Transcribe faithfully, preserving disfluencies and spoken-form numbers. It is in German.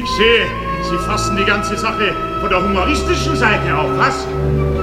Ich sehe, Sie fassen die ganze Sache von der humoristischen Seite auf, was?